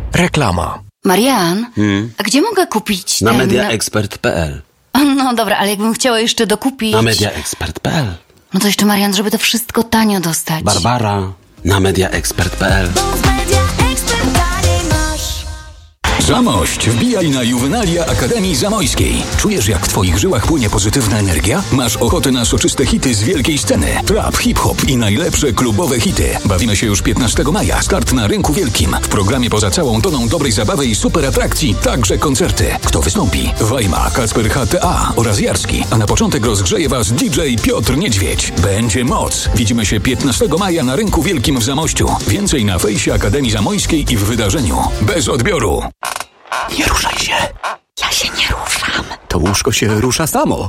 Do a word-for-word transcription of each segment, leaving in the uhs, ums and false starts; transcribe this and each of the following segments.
Reklama. Marian, Hmm? a gdzie mogę kupić Na ten... mediaexpert kropka p l. No dobra, ale jakbym chciała jeszcze dokupić... Na mediaexpert kropka p l. No to jeszcze, Marian, żeby to wszystko tanio dostać. Barbara, na mediaexpert kropka p l. Zamość, wbijaj na Juwenalia Akademii Zamojskiej. Czujesz, jak w twoich żyłach płynie pozytywna energia? Masz ochotę na soczyste hity z wielkiej sceny? Trap, hip-hop i najlepsze klubowe hity. Bawimy się już piętnastego maja. Start na Rynku Wielkim. W programie poza całą toną dobrej zabawy i super atrakcji także koncerty. Kto wystąpi? Wajma, Kacper H T A oraz Jarski. A na początek rozgrzeje was D J Piotr Niedźwiedź. Będzie moc. Widzimy się piętnastego maja na Rynku Wielkim w Zamościu. Więcej na fejsie Akademii Zamojskiej i w wydarzeniu. Bez odbioru. Nie ruszaj się. Ja się nie ruszam. To łóżko się rusza samo.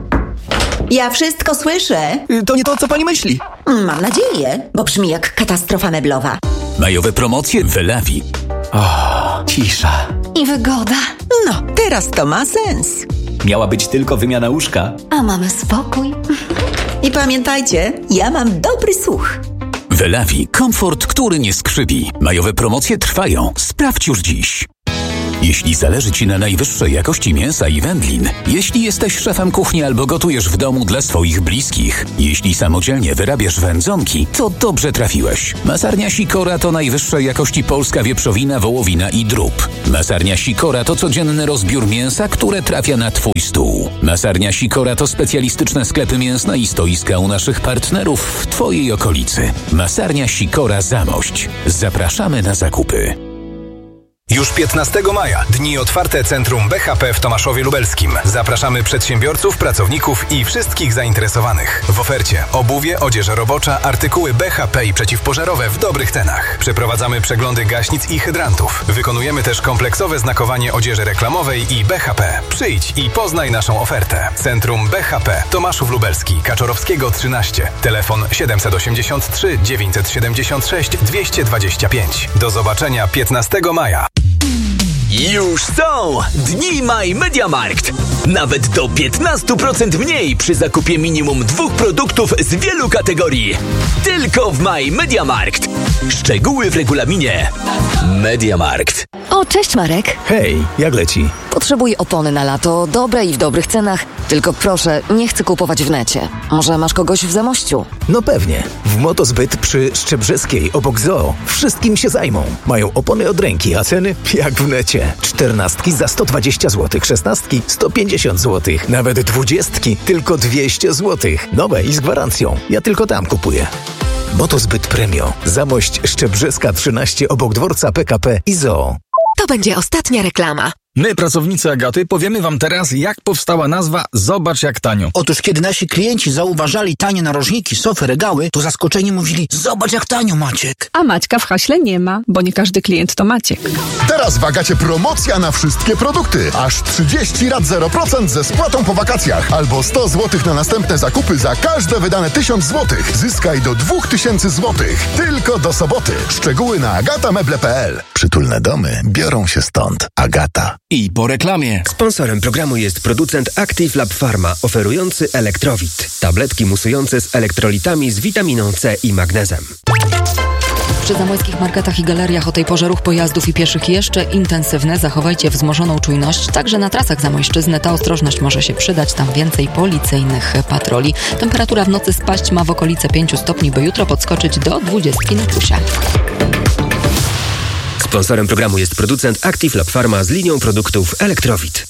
Ja wszystko słyszę. To nie to, co pani myśli. Mam nadzieję, bo brzmi jak katastrofa meblowa. Majowe promocje w Lewi. O, cisza. I wygoda. No, teraz to ma sens. Miała być tylko wymiana łóżka. A mamy spokój. I pamiętajcie, ja mam dobry słuch. Welawi. Komfort, który nie skrzywi. Majowe promocje trwają. Sprawdź już dziś. Jeśli zależy Ci na najwyższej jakości mięsa i wędlin, jeśli jesteś szefem kuchni albo gotujesz w domu dla swoich bliskich, jeśli samodzielnie wyrabiasz wędzonki, to dobrze trafiłeś. Masarnia Sikora to najwyższej jakości polska wieprzowina, wołowina i drób. Masarnia Sikora to codzienny rozbiór mięsa, które trafia na Twój stół. Masarnia Sikora to specjalistyczne sklepy mięsne i stoiska u naszych partnerów w Twojej okolicy. Masarnia Sikora Zamość. Zapraszamy na zakupy. Już piętnastego maja. Dni otwarte Centrum B H P w Tomaszowie Lubelskim. Zapraszamy przedsiębiorców, pracowników i wszystkich zainteresowanych. W ofercie obuwie, odzież robocza, artykuły B H P i przeciwpożarowe w dobrych cenach. Przeprowadzamy przeglądy gaśnic i hydrantów. Wykonujemy też kompleksowe znakowanie odzieży reklamowej i B H P. Przyjdź i poznaj naszą ofertę. Centrum B H P. Tomaszów Lubelski, Kaczorowskiego trzynaście. Telefon siedem osiem trzy, dziewięć siedem sześć, dwieście dwadzieścia pięć. Do zobaczenia piętnastego maja. Już są Dni My Mediamarkt. Nawet do piętnaście procent mniej przy zakupie minimum dwóch produktów z wielu kategorii. Tylko w My Mediamarkt. Szczegóły w regulaminie. Mediamarkt. O, cześć Marek. Hej, jak leci? Potrzebuję opony na lato, dobre i w dobrych cenach. Tylko proszę, nie chcę kupować w necie. Może masz kogoś w Zamościu? No pewnie. W Motozbyt przy Szczebrzeskiej obok Zoo wszystkim się zajmą. Mają opony od ręki, a ceny jak w necie. Czternastki za sto dwadzieścia złotych, szesnastki sto pięćdziesiąt złotych, nawet dwudziestki tylko dwieście złotych. Nowe i z gwarancją. Ja tylko tam kupuję. Motozbyt Premio. Zamość Szczebrzeska trzynaście obok dworca P K P i Zoo. To będzie ostatnia reklama. My, pracownicy Agaty, powiemy wam teraz, jak powstała nazwa Zobacz jak tanio. Otóż kiedy nasi klienci zauważali tanie narożniki, sofy, regały, to zaskoczeni mówili: zobacz jak tanio, Maciek. A Maćka w haśle nie ma, bo nie każdy klient to Maciek. Teraz w Agacie promocja na wszystkie produkty. Aż trzydzieści rat zero procent ze spłatą po wakacjach. Albo sto złotych na następne zakupy za każde wydane tysiąc złotych. Zyskaj do dwa tysiące złotych. Tylko do soboty. Szczegóły na agatameble kropka p l. Przytulne domy biorą się stąd. Agata. I po reklamie. Sponsorem programu jest producent Active Lab Pharma, oferujący Elektrowit. Tabletki musujące z elektrolitami z witaminą C i magnezem. Przy zamojskich marketach i galeriach o tej porze ruch pojazdów i pieszych jeszcze intensywny. Zachowajcie wzmożoną czujność. Także na trasach Zamojszczyzny ta ostrożność może się przydać. Tam więcej policyjnych patroli. Temperatura w nocy spaść ma w okolice pięciu stopni, by jutro podskoczyć do dwudziestki na plusie. Sponsorem programu jest producent Active Lab Pharma z linią produktów Elektrowit.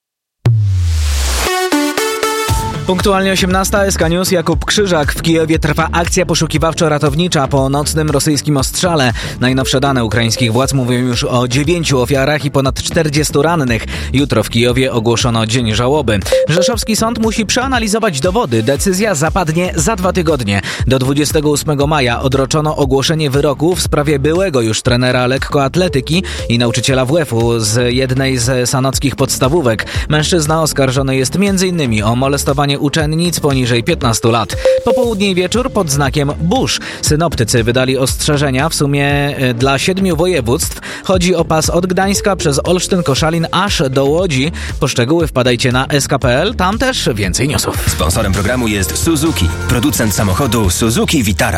Punktualnie osiemnasta, S K News, Jakub Krzyżak. W Kijowie trwa akcja poszukiwawczo-ratownicza po nocnym rosyjskim ostrzale. Najnowsze dane ukraińskich władz mówią już o dziewięciu ofiarach i ponad czterdziestu rannych. Jutro w Kijowie ogłoszono dzień żałoby. Rzeszowski sąd musi przeanalizować dowody. Decyzja zapadnie za dwa tygodnie. Do dwudziestego ósmego maja odroczono ogłoszenie wyroku w sprawie byłego już trenera lekkoatletyki i nauczyciela W F-u z jednej z sanockich podstawówek. Mężczyzna oskarżony jest między innymi o molestowanie uczennic poniżej piętnastu lat. Popołudnie i wieczór pod znakiem burz. Synoptycy wydali ostrzeżenia w sumie dla siedmiu województw. Chodzi o pas od Gdańska przez Olsztyn, Koszalin aż do Łodzi. Po szczegóły wpadajcie na s k kropka p l, tam też więcej newsów. Sponsorem programu jest Suzuki, producent samochodu Suzuki Vitara.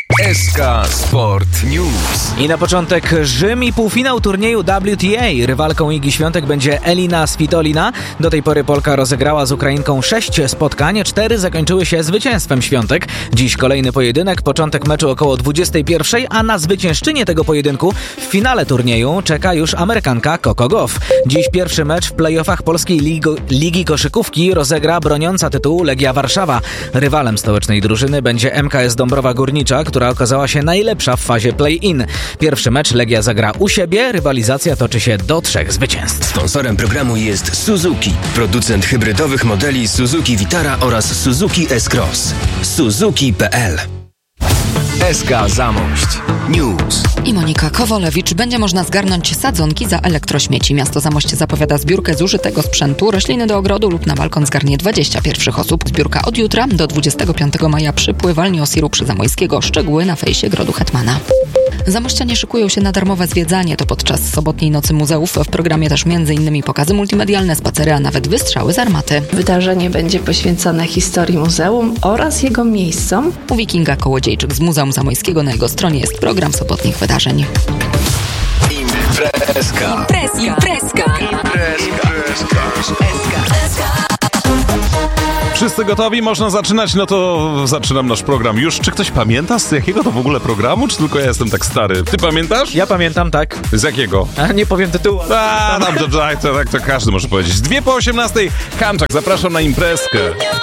S K Sport News. I na początek Rzym i półfinał turnieju W T A. Rywalką Igi Świątek będzie Elina Svitolina. Do tej pory Polka rozegrała z Ukrainką sześć spotkań, cztery zakończyły się zwycięstwem Świątek. Dziś kolejny pojedynek, początek meczu około dwudziestej pierwszej, a na zwyciężczynię tego pojedynku w finale turnieju czeka już Amerykanka Coco Gauff. Dziś pierwszy mecz w play-offach Polskiej Ligi, Ligi Koszykówki rozegra broniąca tytułu Legia Warszawa. Rywalem stołecznej drużyny będzie M K S Dąbrowa Górnicza, która okazała się najlepsza w fazie play-in. Pierwszy mecz Legia zagra u siebie, rywalizacja toczy się do trzech zwycięstw. Sponsorem programu jest Suzuki, producent hybrydowych modeli Suzuki Vitara oraz Suzuki S-Cross. Suzuki kropka p l. S K Zamość News. I Monika Kowolewicz. Będzie można zgarnąć sadzonki za elektrośmieci. Miasto Zamość zapowiada zbiórkę zużytego sprzętu. Rośliny do ogrodu lub na balkon zgarnie dwadzieścia pierwszych osób. Zbiórka od jutra do dwudziestego piątego maja przy pływalni Osiru przy Zamojskiego. Szczegóły na fejsie Grodu Hetmana. Zamościanie szykują się na darmowe zwiedzanie. To podczas sobotniej Nocy Muzeów. W programie też m.in. pokazy multimedialne, spacery, a nawet wystrzały z armaty. Wydarzenie będzie poświęcone historii muzeum oraz jego miejscom. Mówi Kinga Kołodziejczyk z Muzeum Zamojskiego. Na jego stronie jest program sobotnich wydarzeń. Imprezka. Imprezka. Imprezka. Wszyscy gotowi? Można zaczynać? No to zaczynam nasz program już. Czy ktoś pamięta z jakiego to w ogóle programu? Czy tylko ja jestem tak stary? Ty pamiętasz? Ja pamiętam, tak. Z jakiego? A nie powiem tytułu. A, dobrze, tak, to, tak, to każdy może powiedzieć. Dwie po osiemnastej. Kamczak, zapraszam na imprezkę.